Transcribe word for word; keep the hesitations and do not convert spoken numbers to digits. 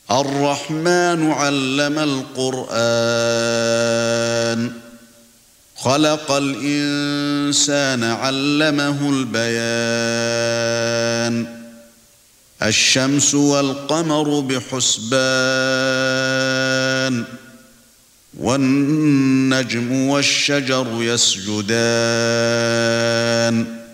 الرحمن علم القرآن خلق الإنسان علمه البيان الشمس والقمر بحسبان والنجم والشجر يسجدان